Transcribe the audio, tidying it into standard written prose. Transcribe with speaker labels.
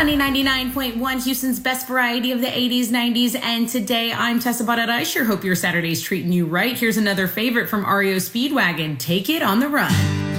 Speaker 1: Sunny 99.1, Houston's best variety of the 80s, 90s, and today I'm Tessa Barrera. I sure hope your Saturday's treating you right. Here's another favorite from REO Speedwagon, Take It on the Run.